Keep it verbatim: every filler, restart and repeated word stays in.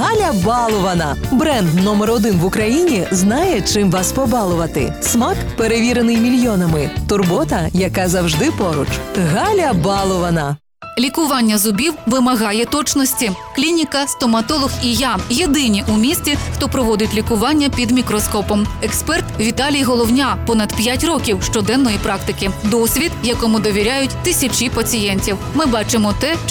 Галя Балована. Бренд номер один в Україні знає, чим вас побалувати. Смак перевірений мільйонами. Турбота, яка завжди поруч. Галя Балована. Лікування зубів вимагає точності. Клініка «Стоматолог і я» – єдині у місті, хто проводить лікування під мікроскопом. Експерт Віталій Головня – понад п'ять років щоденної практики. Досвід, якому довіряють тисячі пацієнтів. Ми бачимо те,